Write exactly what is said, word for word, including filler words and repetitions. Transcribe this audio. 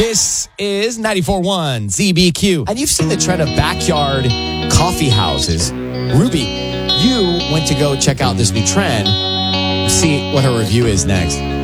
This is ninety-four point one Z B Q. And you've seen the trend of backyard coffee houses. Ruby, you went to go check out this new trend. See what her review is next.